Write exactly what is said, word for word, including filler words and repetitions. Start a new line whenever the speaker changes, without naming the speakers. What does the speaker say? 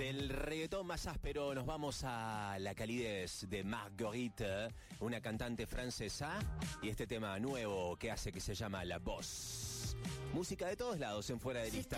Del reggaetón más áspero nos vamos a la calidez de Marguerite, una cantante francesa, y este tema nuevo que hace que se llama La Voz. Música de todos lados en Fuera de Lista.